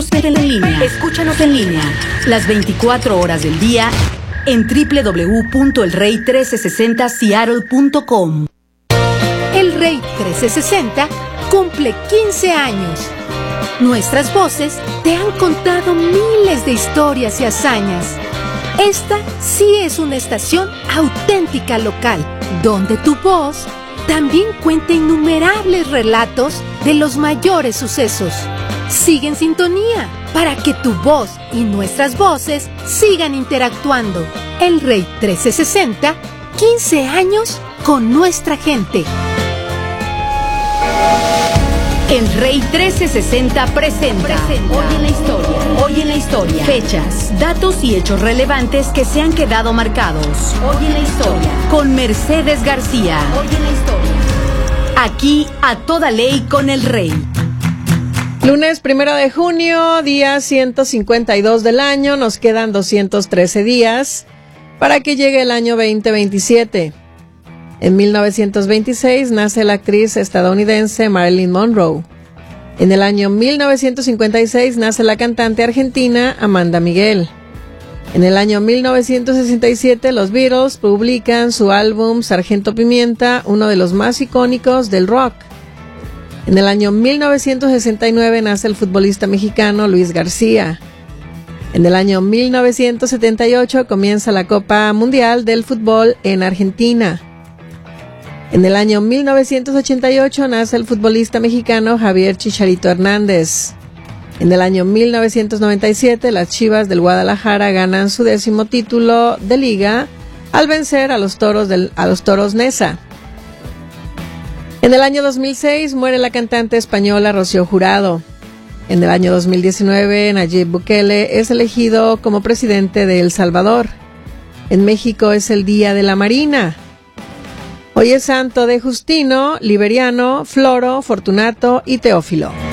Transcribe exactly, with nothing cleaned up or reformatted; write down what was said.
Escúchanos en línea. Escúchanos en línea. Las veinticuatro horas del día en doble u doble u doble u punto el rey trece sesenta seattle punto com. El Rey trece sesenta cumple quince años. Nuestras voces te han contado miles de historias y hazañas. Esta sí es una estación auténtica local, donde tu voz también cuenta innumerables relatos de los mayores sucesos. Sigue en sintonía para que tu voz y nuestras voces sigan interactuando. El Rey trece sesenta, quince años con nuestra gente. El Rey trece sesenta presenta, presenta Hoy en la Historia. Hoy en la Historia. Fechas, datos y hechos relevantes que se han quedado marcados. Hoy en la Historia. Con Mercedes García. Hoy en la Historia. Aquí a toda ley con el Rey. Lunes primero de junio, día ciento cincuenta y dos del año. Nos quedan doscientos trece días para que llegue el año veinte veintisiete. En mil novecientos veintiséis nace la actriz estadounidense Marilyn Monroe. En el año mil novecientos cincuenta y seis nace la cantante argentina Amanda Miguel. En el año mil novecientos sesenta y siete los Beatles publican su álbum Sargento Pimienta, uno de los más icónicos del rock. En el año mil novecientos sesenta y nueve nace el futbolista mexicano Luis García. En el año mil novecientos setenta y ocho comienza la Copa Mundial del Fútbol en Argentina. En el año mil novecientos ochenta y ocho nace el futbolista mexicano Javier Chicharito Hernández. En el año mil novecientos noventa y siete las Chivas del Guadalajara ganan su décimo título de liga al vencer a los Toros del, a los Toros Neza. En el año dos mil seis muere la cantante española Rocío Jurado. En el año dos mil diecinueve Nayib Bukele es elegido como presidente de El Salvador. En México es el Día de la Marina. Hoy es santo de Justino, Liberiano, Floro, Fortunato y Teófilo.